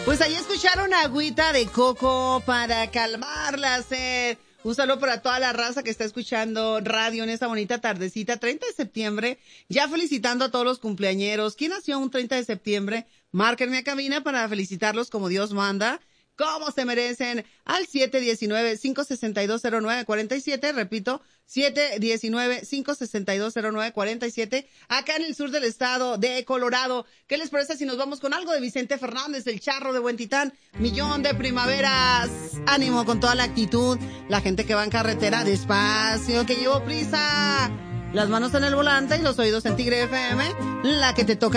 Pues ahí escucharon agüita de coco para calmar la sed. Un saludo para toda la raza que está escuchando radio en esta bonita tardecita, 30 de septiembre. Ya felicitando a todos los cumpleañeros. ¿Quién nació un 30 de septiembre? Márquenme a cabina para felicitarlos como Dios manda, como se merecen, al 719-562-0947. Repito, 719-562-0947, acá en el sur del estado de Colorado. ¿Qué les parece si nos vamos con algo de Vicente Fernández, el charro de Huentitán? Millón de primaveras. Ánimo con toda la actitud. La gente que va en carretera, despacio, que llevo prisa. Las manos en el volante y los oídos en Tigre FM, la que te toca.